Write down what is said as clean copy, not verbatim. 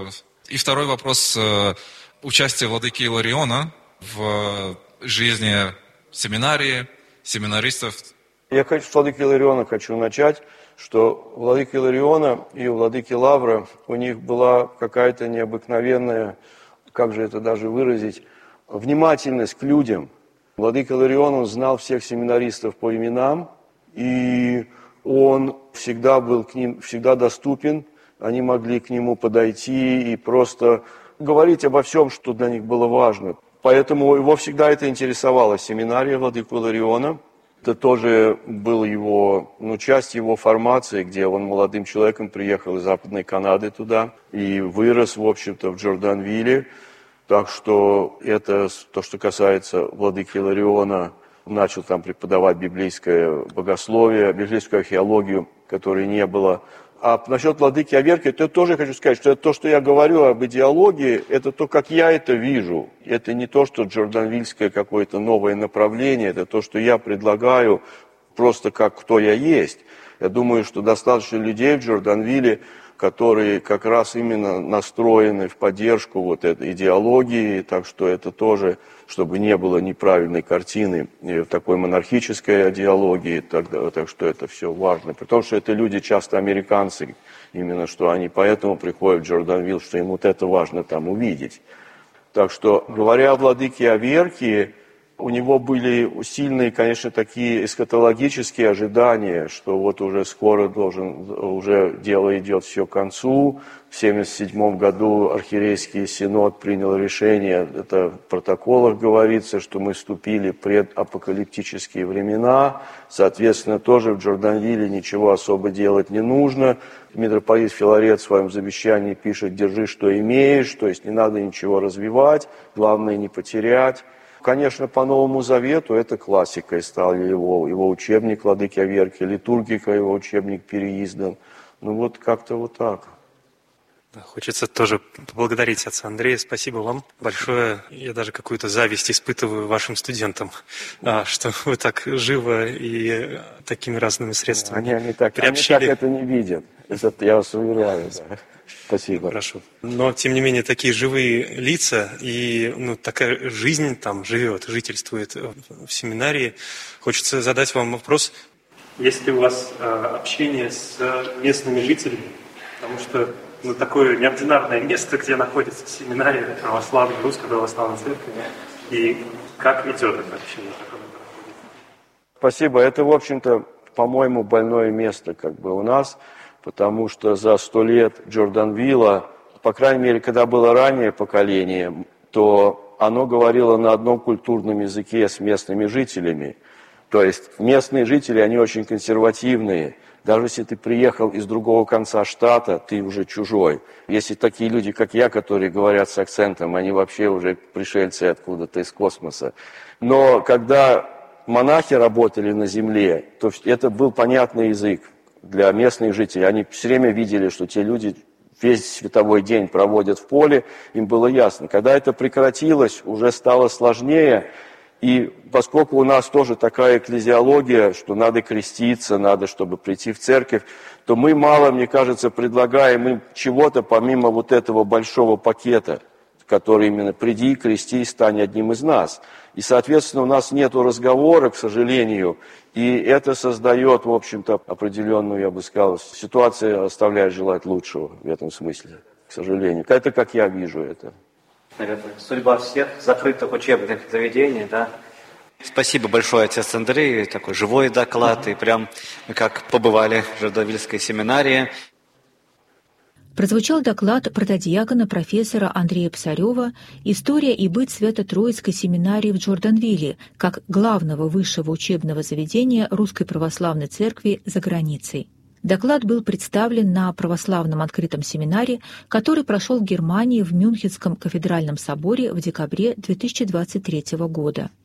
И второй вопрос. Участие владыки Илариона в жизни семинарии, семинаристов. Я с владыки Илариона хочу начать, что у владыки Илариона и у владыки Лавра у них была какая-то необыкновенная, как же это даже выразить, внимательность к людям. Владыка Иларион, он знал всех семинаристов по именам, и он всегда был к ним, всегда доступен. Они могли к нему подойти и просто говорить обо всем, что для них было важно. Поэтому его всегда это интересовало. Семинария владыки Илариона. Это тоже был его, часть его формации, где он молодым человеком приехал из Западной Канады туда и вырос, в общем-то, в Джорданвилле. Так что это то, что касается владыки Илариона. Начал там преподавать библейское богословие, библейскую археологию, которой не было. А насчет владыки Аверки, это тоже хочу сказать, что это то, что я говорю об идеологии, это то, как я это вижу. Это не то, что джорданвильское какое-то новое направление, это то, что я предлагаю просто как кто я есть. Я думаю, что достаточно людей в Джорданвилле, которые как раз именно настроены в поддержку вот этой идеологии, так что это тоже, чтобы не было неправильной картины в такой монархической идеологии, так что это все важно. Потому что это люди часто американцы, именно что они поэтому приходят в Джорданвилл, что им вот это важно там увидеть. Так что, говоря о владыке Аверкии, у него были сильные, конечно, такие эсхатологические ожидания, что вот уже скоро уже дело идет все к концу. В 1977 году архиерейский синод принял решение, это в протоколах говорится, что мы вступили в предапокалиптические времена. Соответственно, тоже в Джорданвилле ничего особо делать не нужно. Митрополит Филарет в своем завещании пишет: «Держи, что имеешь», то есть не надо ничего развивать, главное не потерять. Конечно, по Новому Завету это классикой стал его учебник владыки Аверки, литургика, его учебник переиздан. Вот как-то вот так. Да, хочется тоже поблагодарить отца Андрея. Спасибо вам большое. Я даже какую-то зависть испытываю вашим студентам, что вы так живо и такими разными средствами приобщили. Они так это не видят. Это я вас уверяю. Да. Спасибо. Хорошо. Но, тем не менее, такие живые лица и такая жизнь там живет, жительствует в семинарии. Хочется задать вам вопрос. Есть ли у вас общение с местными жителями? Потому что такое неординарное место, где находится семинария православной, русской православной церкви. И как идет это общение? Спасибо. Это, в общем-то, по-моему, больное место у нас. Потому что за 100 лет Джорданвилла, по крайней мере, когда было раннее поколение, то оно говорило на одном культурном языке с местными жителями. То есть местные жители, они очень консервативные. Даже если ты приехал из другого конца штата, ты уже чужой. Если такие люди, как я, которые говорят с акцентом, они вообще уже пришельцы откуда-то из космоса. Но когда монахи работали на земле, то это был понятный язык для местных жителей. Они все время видели, что те люди весь световой день проводят в поле, им было ясно. Когда это прекратилось, уже стало сложнее, и поскольку у нас тоже такая экклезиология, что надо креститься, надо, чтобы прийти в церковь, то мы мало, мне кажется, предлагаем им чего-то помимо вот этого большого пакета, который именно «приди, крестись, стань одним из нас». И, соответственно, у нас нет разговора, к сожалению, и это создает, в общем-то, определенную, я бы сказал, ситуацию оставляет желать лучшего в этом смысле, к сожалению. Это как я вижу это. Наверное, судьба всех закрытых учебных заведений, да. Спасибо большое, отец Андрей, такой живой доклад, и прям мы как побывали в Джорданвильской семинарии. Прозвучал доклад протодиакона профессора Андрея Псарева «История и быт Свято-Троицкой семинарии в Джорданвилле» как главного высшего учебного заведения Русской Православной Церкви за границей. Доклад был представлен на православном открытом семинаре, который прошел в Германии в Мюнхенском кафедральном соборе в декабре 2023 года.